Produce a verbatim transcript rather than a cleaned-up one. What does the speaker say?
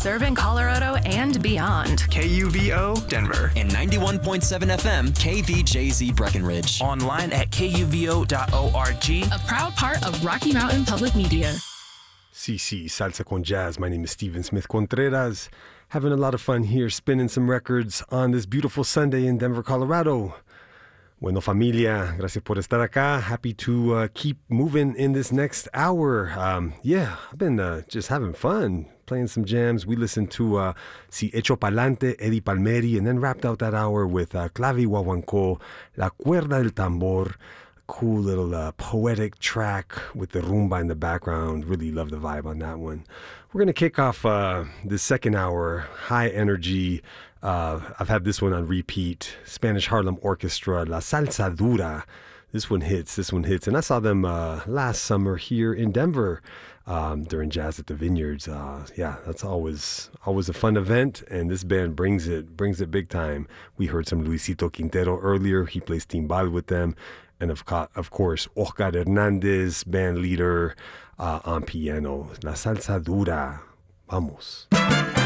serving Colorado and beyond. K U V O Denver. And ninety-one point seven F M K V J Z Breckenridge. Online at K U V O dot org. A proud part of Rocky Mountain Public Media. C C Salsa con Jazz. My name is Steven Smith Contreras. Having a lot of fun here, spinning some records on this beautiful Sunday in Denver, Colorado. Bueno, familia, gracias por estar acá. Happy to uh, keep moving in this next hour. Um, yeah, I've been uh, just having fun, playing some jams. We listened to uh, Si Echo Pa'lante, Eddie Palmieri, and then wrapped out that hour with uh, Clavi Guaguancó, La Cuerda del Tambor. Cool little uh, poetic track with the rumba in the background. Really love the vibe on that one. We're going to kick off uh, the second hour, high energy. Uh, I've had this one on repeat. Spanish Harlem Orchestra, La Salsa Dura. This one hits, this one hits. And I saw them uh, last summer here in Denver um, during Jazz at the Vineyards. Uh, yeah, that's always always a fun event. And this band brings it, brings it big time. We heard some Luisito Quintero earlier. He plays timbal with them. And of, co- of course, Oscar Hernandez, band leader uh, on piano. La Salsa Dura. Vamos.